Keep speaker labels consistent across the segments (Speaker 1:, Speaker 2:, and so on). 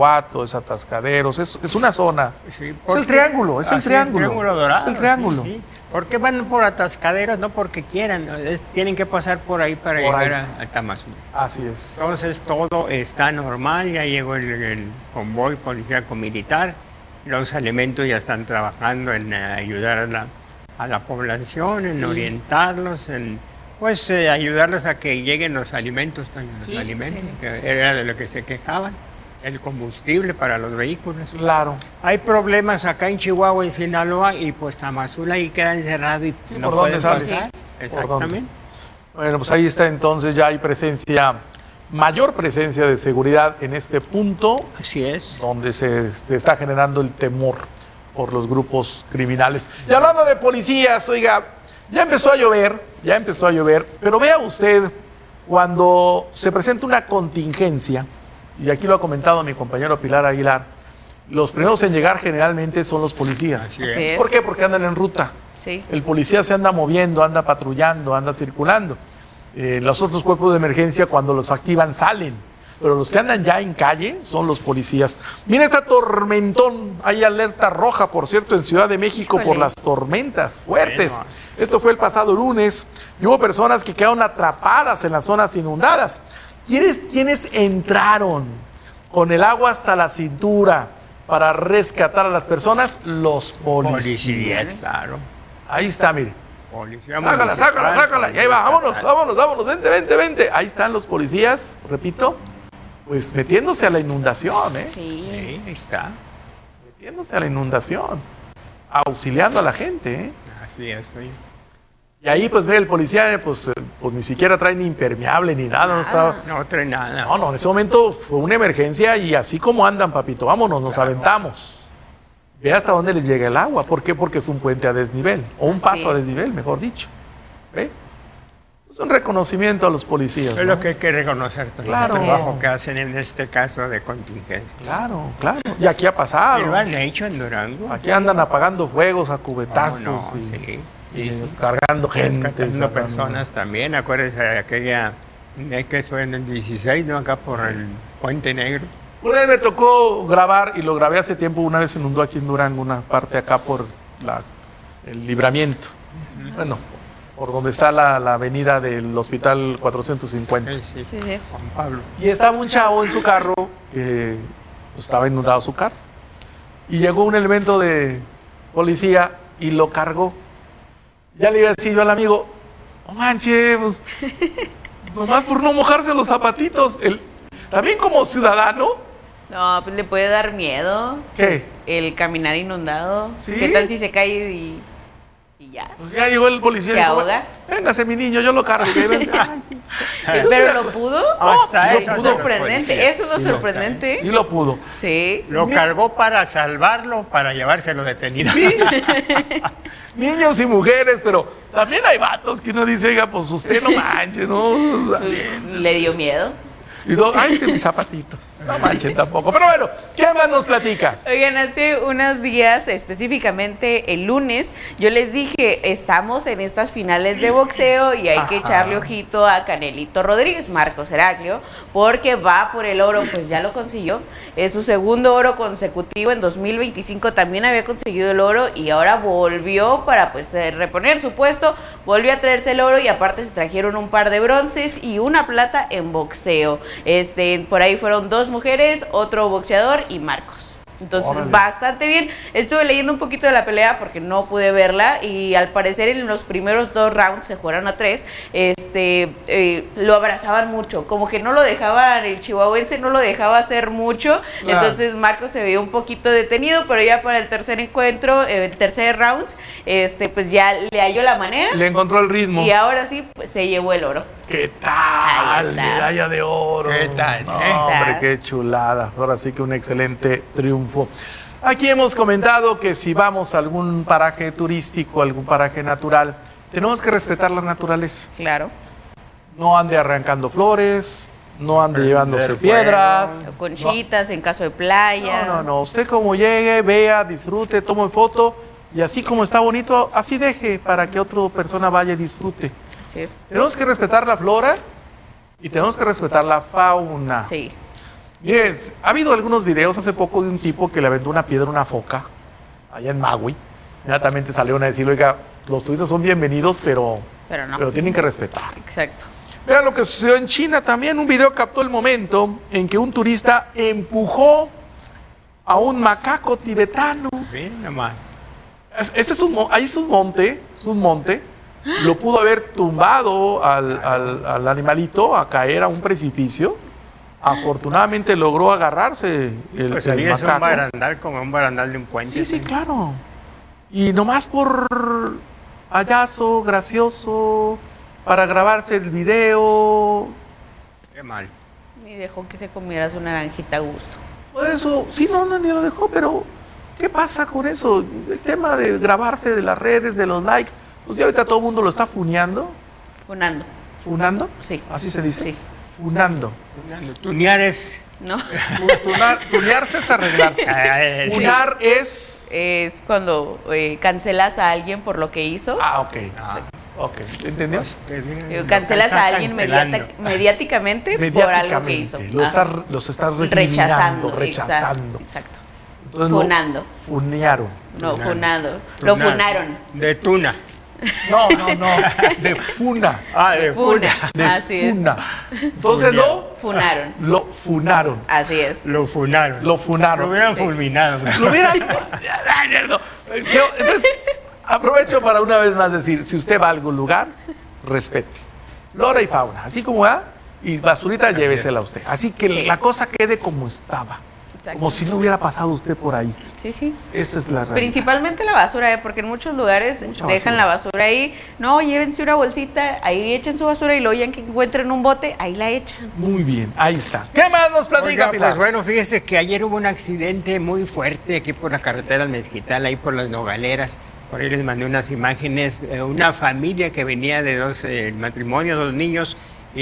Speaker 1: Guanajuato, es Atascaderos, es una zona.
Speaker 2: Sí,
Speaker 1: es el triángulo, es el triángulo.
Speaker 2: El triángulo dorado.
Speaker 1: Es el triángulo.
Speaker 2: Sí, sí. ¿Por qué van por Atascaderos? No porque quieran, tienen que pasar por ahí para llegar a Tamazula.
Speaker 1: Así es.
Speaker 2: Entonces todo está normal, ya llegó el convoy policíaco-militar, los elementos ya están trabajando en ayudar a la población, en orientarlos, en ayudarlos a que lleguen los alimentos, que era de lo que se quejaban. El combustible para los vehículos.
Speaker 1: Claro.
Speaker 2: Hay problemas acá en Chihuahua y Sinaloa y pues Tamazula ahí queda encerrado y no puede pasar. Sí. Exactamente.
Speaker 1: Bueno, pues ahí está, entonces ya hay mayor presencia de seguridad en este punto.
Speaker 2: Así es.
Speaker 1: Donde se está generando el temor por los grupos criminales. Y hablando de policías, oiga, ya empezó a llover, pero vea usted, cuando se presenta una contingencia, y aquí lo ha comentado mi compañero Pilar Aguilar, los primeros en llegar generalmente son los policías.
Speaker 2: Así es.
Speaker 1: ¿Por qué? Porque andan en ruta.
Speaker 3: Sí.
Speaker 1: El policía se anda moviendo, anda patrullando, anda circulando. Los otros cuerpos de emergencia, cuando los activan, salen. Pero los que andan ya en calle son los policías. Mira este tormentón, hay alerta roja, por cierto, en Ciudad de México. Híjole. Por las tormentas fuertes. Bueno. Esto fue el pasado lunes y hubo personas que quedaron atrapadas en las zonas inundadas. ¿Quiénes entraron con el agua hasta la cintura para rescatar a las personas? Los policías.
Speaker 2: Claro.
Speaker 1: Ahí está, mire.
Speaker 2: Policía
Speaker 1: sácala. Y ahí va, vámonos, vente. Ahí están los policías, repito, pues metiéndose a la inundación, ¿eh?
Speaker 2: Sí, ahí está.
Speaker 1: Metiéndose a la inundación, auxiliando a la gente, ¿eh?
Speaker 2: Así es, sí.
Speaker 1: Y ahí, pues, ve, el policía, pues ni siquiera trae ni impermeable ni nada.
Speaker 2: No trae nada.
Speaker 1: No, en ese momento fue una emergencia y así como andan, papito, vámonos, nos aventamos. Ve hasta dónde les llega el agua. ¿Por qué? Porque es un puente a desnivel, o un paso a desnivel, mejor dicho. ¿Ve? Es un reconocimiento a los policías.
Speaker 2: Es lo que hay que reconocer,
Speaker 1: claro.
Speaker 2: El trabajo que hacen en este caso de contingencia.
Speaker 1: Claro. Y aquí ha pasado.
Speaker 2: ¿Y lo han hecho en Durango?
Speaker 1: Aquí andan apagando fuegos a cubetazos.
Speaker 2: Sí.
Speaker 1: Cargando gente.
Speaker 2: Rescatando personas también. Acuérdense de aquella, que fue en el 16, ¿no? Acá por el Puente Negro.
Speaker 1: Una vez me tocó grabar, y lo grabé hace tiempo, una vez se inundó aquí en Durango, una parte acá por el Libramiento. Bueno, por donde está la avenida del Hospital 450.
Speaker 2: Sí. Juan Pablo.
Speaker 1: Y estaba un chavo en su carro, que pues, estaba inundado su carro. Y llegó un elemento de policía y lo cargó. Ya le iba a decir yo al amigo, no manches, pues, nomás por no mojarse los zapatitos. También como ciudadano.
Speaker 3: No, pues le puede dar miedo.
Speaker 1: ¿Qué?
Speaker 3: El caminar inundado.
Speaker 1: ¿Sí?
Speaker 3: ¿Qué tal si se cae y ya?
Speaker 1: Pues ya llegó el policía.
Speaker 3: ¿Se ahoga?
Speaker 1: Véngase, mi niño, yo lo cargo.
Speaker 3: ¿Pero lo pudo?
Speaker 2: Hasta
Speaker 3: eso es sorprendente. Eso no es sorprendente.
Speaker 1: Sí lo pudo.
Speaker 3: Sí.
Speaker 2: Lo cargó para salvarlo, para llevárselo detenido.
Speaker 1: Sí. Niños y mujeres, pero también hay vatos que uno dice, oiga, pues usted no manche, ¿no?
Speaker 3: ¿Le dio miedo?
Speaker 1: Y ay, es que mis zapatitos. No manchen tampoco. Pero bueno, ¿qué más nos platicas?
Speaker 3: Oigan, hace unos días, específicamente el lunes, yo les dije, estamos en estas finales de boxeo y hay que echarle ojito a Canelito Rodríguez, Marcos Heraclio, porque va por el oro, pues ya lo consiguió. Es su segundo oro consecutivo. En 2025 también había conseguido el oro y ahora volvió para pues reponer su puesto, volvió a traerse el oro y aparte se trajeron un par de bronces y una plata en boxeo. Por ahí fueron 2 mujeres, otro boxeador y Marcos. Entonces, órale, bastante bien. Estuve leyendo un poquito de la pelea porque no pude verla y al parecer en los primeros 2 rounds, se jugaron a 3, lo abrazaban mucho, como que no lo dejaban, el chihuahuense no lo dejaba hacer mucho, claro. Entonces Marcos se veía un poquito detenido, pero ya para el tercer encuentro, el tercer round, pues ya le halló la manera.
Speaker 1: Le encontró el ritmo.
Speaker 3: Y ahora sí, pues se llevó el oro.
Speaker 1: ¿Qué tal? Medalla de oro.
Speaker 2: ¿Qué tal?
Speaker 1: No, hombre, qué chulada. Ahora sí que un excelente triunfo. Aquí hemos comentado que si vamos a algún paraje turístico, algún paraje natural, tenemos que respetar la naturaleza.
Speaker 3: Claro.
Speaker 1: No ande arrancando flores, no ande llevándose piedras.
Speaker 3: O conchitas en caso de playa.
Speaker 1: No. Usted como llegue, vea, disfrute, tome foto y así como está bonito, así deje para que otra persona vaya y disfrute.
Speaker 3: Sí.
Speaker 1: Tenemos que respetar la flora y tenemos que respetar la fauna.
Speaker 3: Sí.
Speaker 1: Miren, ha habido algunos videos hace poco de un tipo que le aventó una piedra a una foca allá en Maui. Inmediatamente salieron a decir, oiga, los turistas son bienvenidos, pero tienen que respetar.
Speaker 3: Exacto.
Speaker 1: Vean lo que sucedió en China también. Un video captó el momento en que un turista empujó a un macaco tibetano.
Speaker 2: Bien, nomás.
Speaker 1: Ahí es un monte. Lo pudo haber tumbado al animalito a caer a un precipicio. Afortunadamente logró agarrarse
Speaker 2: Pues
Speaker 1: el
Speaker 2: ahí es un
Speaker 1: macaco.
Speaker 2: barandal, como un barandal de un puente.
Speaker 1: Sí, claro. Y nomás por payaso, gracioso, para grabarse el video.
Speaker 2: Qué mal.
Speaker 3: Ni dejó que se comiera su naranjita a gusto.
Speaker 1: Por eso, sí, no, ni lo dejó, pero ¿qué pasa con eso? El tema de grabarse de las redes, de los likes, pues ya ahorita todo el mundo lo está funeando.
Speaker 3: Funando.
Speaker 1: ¿Funando?
Speaker 3: Sí.
Speaker 1: ¿Así se dice?
Speaker 3: Sí.
Speaker 1: Funando.
Speaker 2: Tunear es...
Speaker 3: ¿No?
Speaker 1: Tunearse es arreglarse. Funar es...
Speaker 3: Es cuando cancelas a alguien por lo que hizo.
Speaker 1: Ok. Ok, ¿entendió?
Speaker 3: Cancelas a alguien mediáticamente por algo que hizo.
Speaker 1: Los estás rechazando.
Speaker 3: Exacto.
Speaker 1: Entonces,
Speaker 3: funando.
Speaker 1: Funearon.
Speaker 3: No, funando. Lo funaron.
Speaker 2: De tuna.
Speaker 1: No, de funa.
Speaker 2: De
Speaker 3: Funa.
Speaker 1: De
Speaker 3: Así
Speaker 1: funa. Entonces
Speaker 3: funaron.
Speaker 1: lo funaron.
Speaker 3: Así es.
Speaker 2: Lo funaron.
Speaker 1: Lo funaron.
Speaker 2: Lo hubieran fulminado.
Speaker 1: Lo hubieran... Entonces, aprovecho para una vez más decir, si usted va a algún lugar, respete. Flora y fauna, así como va, y basurita llévesela usted. Así que la cosa quede como estaba.
Speaker 3: Exacto.
Speaker 1: Como si no hubiera pasado usted por ahí.
Speaker 3: Sí.
Speaker 1: Esa es la realidad.
Speaker 3: Principalmente la basura, porque en muchos lugares dejan la basura ahí. No, llévense una bolsita, ahí echen su basura y luego ya que encuentren un bote, ahí la echan.
Speaker 1: Muy bien, ahí está. ¿Qué más nos platica,
Speaker 2: Oiga,
Speaker 1: Pilar?
Speaker 2: pues bueno, fíjese que ayer hubo un accidente muy fuerte aquí por la carretera al Mezquital, ahí por las Nogaleras. Por ahí les mandé unas imágenes. Una familia que venía de dos matrimonios, 2 niños.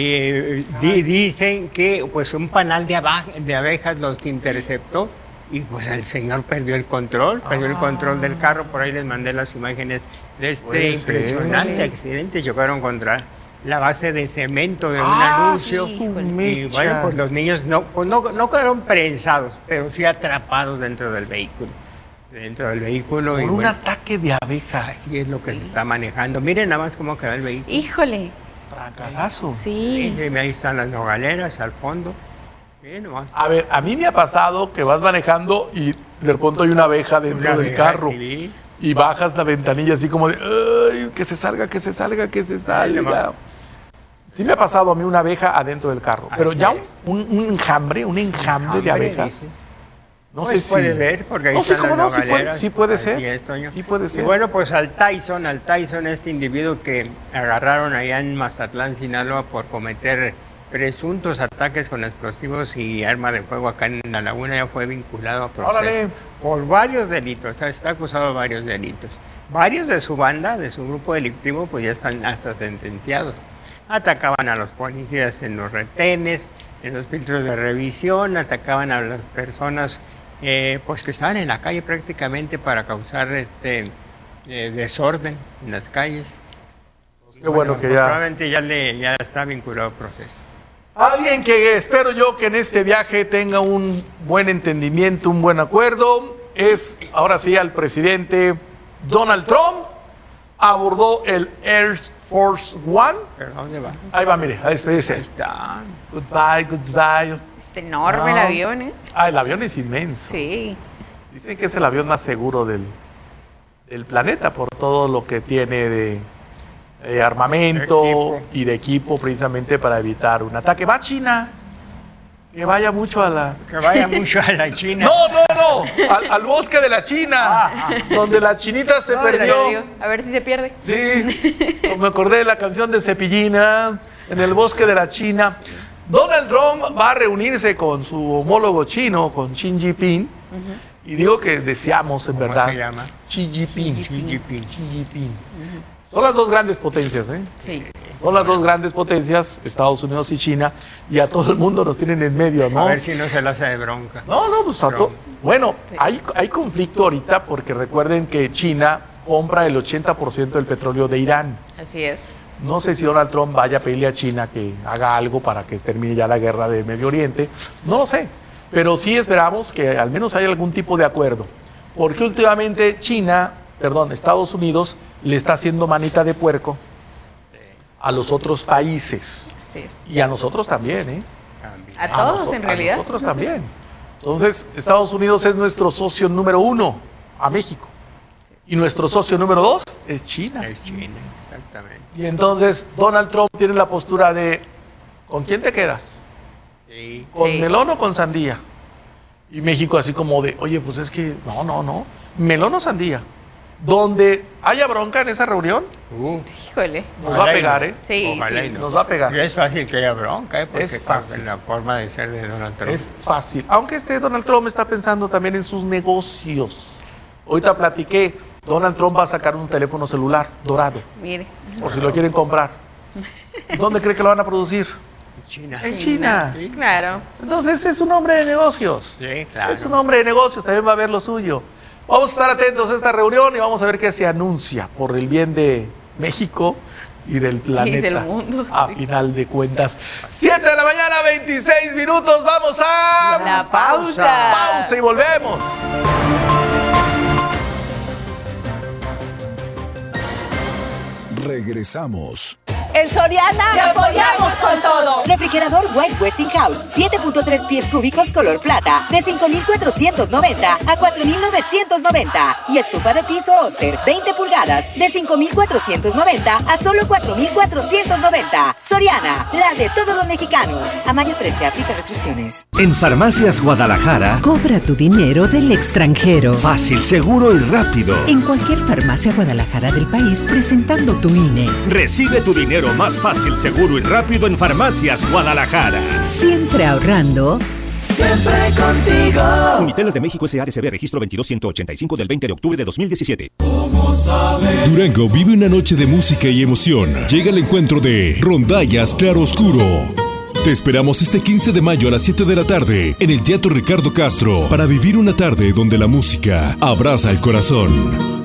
Speaker 2: Dicen que pues un panal de abejas los interceptó y pues el señor perdió el control del carro. Por ahí les mandé las imágenes de este impresionante accidente. Chocaron contra la base de cemento de un anuncio.
Speaker 1: Sí,
Speaker 2: y bueno, pues los niños no quedaron prensados, pero sí atrapados dentro del vehículo.
Speaker 1: Por
Speaker 2: y
Speaker 1: un
Speaker 2: bueno,
Speaker 1: ataque de abejas.
Speaker 2: así es lo que se está manejando. Miren nada más cómo quedó el vehículo.
Speaker 3: Híjole.
Speaker 1: Fracasazo.
Speaker 3: Sí.
Speaker 2: Ahí están las Nogaleras al fondo. Miren nomás.
Speaker 1: A ver, a mí me ha pasado que vas manejando y de pronto hay una abeja dentro del carro.
Speaker 2: Sí.
Speaker 1: Y bajas la ventanilla así como de, ¡ay, que se salga! Sí me ha pasado a mí una abeja adentro del carro. Pero ya un enjambre de abejas.
Speaker 2: Dice.
Speaker 1: No
Speaker 2: Pues
Speaker 1: sé si...
Speaker 2: puede ver, porque ahí
Speaker 1: No, sí,
Speaker 2: están
Speaker 1: cómo
Speaker 2: las
Speaker 1: no,
Speaker 2: Nogaleras.
Speaker 1: sí puede
Speaker 2: Así
Speaker 1: ser.
Speaker 2: es, Toño.
Speaker 1: Sí puede ser.
Speaker 2: Y bueno, pues al Tyson, este individuo que agarraron allá en Mazatlán, Sinaloa, por cometer presuntos ataques con explosivos y arma de fuego acá en la laguna, ya fue vinculado a proceso.
Speaker 1: ¡Órale!
Speaker 2: Por varios delitos, o sea, está acusado de varios delitos. Varios de su banda, de su grupo delictivo, pues ya están hasta sentenciados. Atacaban a los policías en los retenes, en los filtros de revisión, atacaban a las personas pues que estaban en la calle prácticamente para causar desorden en las calles.
Speaker 1: Qué bueno que ya...
Speaker 2: Probablemente ya está vinculado al proceso.
Speaker 1: Alguien que espero yo que en este viaje tenga un buen entendimiento, un buen acuerdo, es ahora sí al presidente Donald Trump. Abordó el Air Force One.
Speaker 2: ¿Pero dónde va?
Speaker 1: Ahí va, mire, a despedirse.
Speaker 2: Ahí está.
Speaker 1: Goodbye.
Speaker 3: Es enorme el avión, ¿eh?
Speaker 1: Ah, el avión es inmenso.
Speaker 3: Sí.
Speaker 1: Dicen que es el avión más seguro del planeta por todo lo que tiene de armamento y de equipo precisamente para evitar un ataque. Va a China. Que vaya mucho a la...
Speaker 2: Que vaya mucho a la China.
Speaker 1: No. Al bosque de la China. Donde la chinita se perdió.
Speaker 3: A ver si se pierde.
Speaker 1: Sí. Me acordé de la canción de Cepillina. En el bosque de la China. Donald Trump va a reunirse con su homólogo chino, con Xi Jinping. Y digo que deseamos, en verdad.
Speaker 2: ¿Cómo se llama?
Speaker 1: Xi Jinping.
Speaker 2: Xi Jinping.
Speaker 1: Xi Jinping. Son las dos grandes potencias, ¿eh?
Speaker 3: Sí.
Speaker 1: Son las dos grandes potencias, Estados Unidos y China, y a todo el mundo nos tienen en medio, ¿no?
Speaker 2: A ver si no se la hace de bronca.
Speaker 1: No, pues a todo. Bueno, hay conflicto ahorita porque recuerden que China compra el 80% del petróleo de Irán.
Speaker 3: Así es.
Speaker 1: No sé si Donald Trump vaya a pedirle a China que haga algo para que termine ya la guerra de Medio Oriente. No lo sé. Pero sí esperamos que al menos haya algún tipo de acuerdo, porque últimamente Estados Unidos le está haciendo manita de puerco a los otros países.
Speaker 3: Sí.
Speaker 1: Y a nosotros también, ¿eh?
Speaker 3: A todos, en realidad.
Speaker 1: A nosotros también. Entonces, Estados Unidos es nuestro socio número 1 a México. Y nuestro socio número 2 es China.
Speaker 2: Es China, exactamente.
Speaker 1: Y entonces Donald Trump tiene la postura de, ¿con quién te quedas?
Speaker 2: Sí.
Speaker 1: ¿Con
Speaker 3: Sí.
Speaker 1: melón o con sandía? Y México así como de, oye, pues es que, no, melón o sandía. Donde haya bronca en esa reunión,
Speaker 3: Híjole.
Speaker 1: nos va a pegar, ¿eh?
Speaker 3: Sí,
Speaker 2: Ojalá
Speaker 3: sí.
Speaker 2: y no.
Speaker 1: Nos va a pegar.
Speaker 2: Y es fácil que haya bronca, porque
Speaker 1: Es fácil.
Speaker 2: la forma de ser de Donald Trump.
Speaker 1: Es fácil. Aunque Donald Trump está pensando también en sus negocios. Ahorita platiqué, Donald Trump va a sacar un teléfono celular dorado,
Speaker 3: Mire.
Speaker 1: por si lo quieren comprar. ¿Dónde cree que lo van a producir?
Speaker 2: China.
Speaker 1: En China.
Speaker 2: Sí.
Speaker 3: Claro.
Speaker 1: Entonces es un hombre de negocios.
Speaker 2: Sí, claro.
Speaker 1: Es un hombre de negocios, también va a ver lo suyo. Vamos a estar atentos a esta reunión y vamos a ver qué se anuncia por el bien de México y del planeta.
Speaker 3: del mundo,
Speaker 1: A
Speaker 3: sí.
Speaker 1: final de cuentas. 7 de la mañana, 26 minutos. Vamos a
Speaker 3: La pausa.
Speaker 1: Pausa y volvemos.
Speaker 4: Regresamos.
Speaker 5: En Soriana
Speaker 6: ¡Te apoyamos con todo!
Speaker 5: Refrigerador White Westinghouse, 7.3 pies cúbicos color plata, de 5,490 a 4,990. Y estufa de piso Oster, 20 pulgadas, de 5,490 a solo 4,490. Soriana, la de todos los mexicanos. A mayo 13, aplica restricciones.
Speaker 7: En Farmacias Guadalajara,
Speaker 8: Cobra tu dinero del extranjero.
Speaker 7: fácil, seguro y rápido.
Speaker 8: En cualquier farmacia Guadalajara del país presentando tu INE.
Speaker 7: Recibe tu dinero más fácil, seguro y rápido en Farmacias Guadalajara.
Speaker 8: Siempre ahorrando.
Speaker 4: Siempre contigo.
Speaker 7: Uniteles de México S.A.D.C.B. registro 22185 del 20 de octubre de 2017.
Speaker 9: Durango vive una noche de música y emoción. Llega el encuentro de Rondallas Claroscuro. Te esperamos este 15 de mayo a las 7 de la tarde en el Teatro Ricardo Castro para vivir una tarde donde la música abraza el corazón.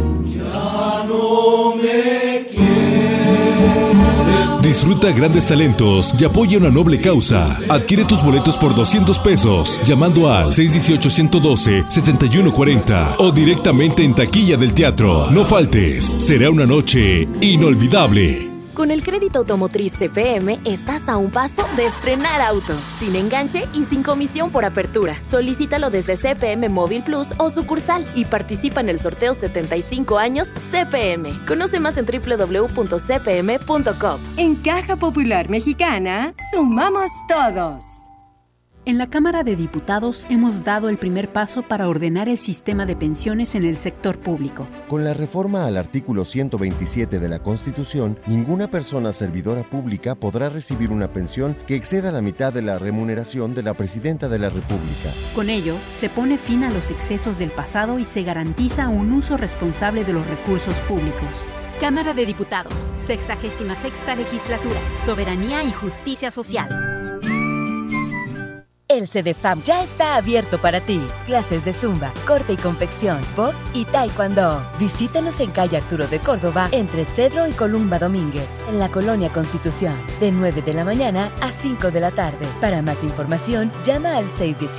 Speaker 9: Disfruta grandes talentos y apoya una noble causa. Adquiere tus boletos por 200 pesos llamando al 618-112-7140 o directamente en taquilla del teatro. No faltes, será una noche inolvidable.
Speaker 6: Con el crédito automotriz CPM estás a un paso de estrenar auto, sin enganche y sin comisión por apertura. Solicítalo desde CPM Móvil Plus o sucursal y participa en el sorteo 75 años CPM. Conoce más en www.cpm.com.
Speaker 10: En Caja Popular Mexicana, sumamos todos.
Speaker 11: En la Cámara de Diputados hemos dado el primer paso para ordenar el sistema de pensiones en el sector público.
Speaker 12: Con la reforma al artículo 127 de la Constitución, ninguna persona servidora pública podrá recibir una pensión que exceda la mitad de la remuneración de la Presidenta de la República.
Speaker 11: Con ello, se pone fin a los excesos del pasado y se garantiza un uso responsable de los recursos públicos.
Speaker 13: Cámara de Diputados, 66ª Legislatura, Soberanía y Justicia Social.
Speaker 14: El CEDEFAM ya está abierto para ti. Clases de zumba, corte y confección, box y taekwondo. Visítanos en calle Arturo de Córdoba, entre Cedro y Columba Domínguez, en la Colonia Constitución, de 9 de la mañana a 5 de la tarde. Para más información, llama al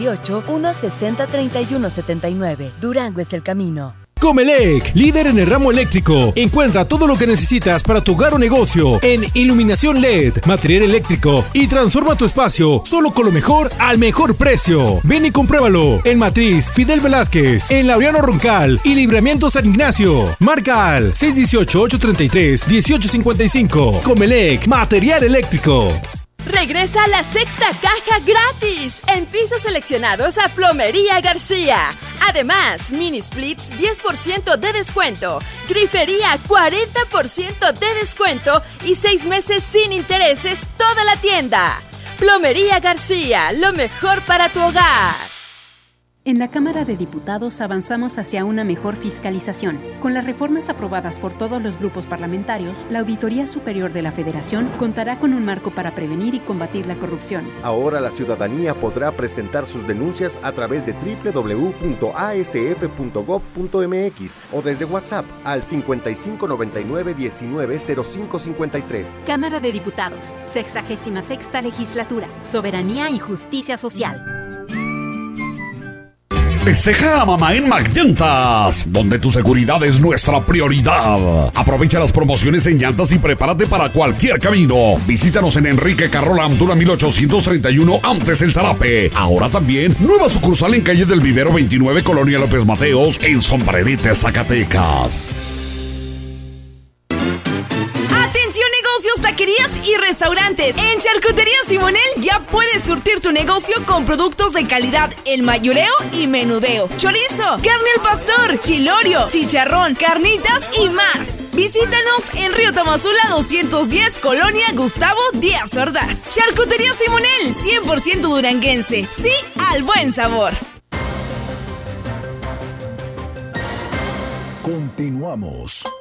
Speaker 14: 618-160-3179. Durango es el camino.
Speaker 9: Comelec, líder en el ramo eléctrico. Encuentra todo lo que necesitas para tu hogar o negocio en iluminación LED, material eléctrico y transforma tu espacio solo con lo mejor al mejor precio. Ven y compruébalo en Matriz Fidel Velázquez, en Laureano Roncal y Libramiento San Ignacio. Marca al 618-833-1855. Comelec, material eléctrico.
Speaker 6: Regresa la sexta caja gratis en pisos seleccionados a Plomería García. Además, mini splits 10% de descuento, grifería 40% de descuento y 6 meses sin intereses toda la tienda. Plomería García, lo mejor para tu hogar.
Speaker 11: En la Cámara de Diputados avanzamos hacia una mejor fiscalización. Con las reformas aprobadas por todos los grupos parlamentarios, la Auditoría Superior de la Federación contará con un marco para prevenir y combatir la corrupción.
Speaker 12: Ahora la ciudadanía podrá presentar sus denuncias a través de www.asf.gov.mx o desde WhatsApp al 5599-190553.
Speaker 13: Cámara de Diputados, 66ª Legislatura, Soberanía y Justicia Social.
Speaker 15: Festeja a mamá en McLlantas, donde tu seguridad es nuestra prioridad. Aprovecha las promociones en llantas y prepárate para cualquier camino. Visítanos en Enrique Carrola Amdura 1831, antes el Zarape. Ahora también nueva sucursal en calle del Vivero 29, Colonia López Mateos, en Sombrerete, Zacatecas.
Speaker 16: Atención negocios, taquerías y restaurantes. En Charcutería Simonel ya puedes surtir tu negocio con productos de calidad en mayoreo y menudeo. Chorizo, carne al pastor, chilorio, chicharrón, carnitas y más. Visítanos en Río Tamazula 210, Colonia Gustavo Díaz Ordaz. Charcutería Simonel, 100% duranguense. Sí al buen sabor.
Speaker 4: Continuamos.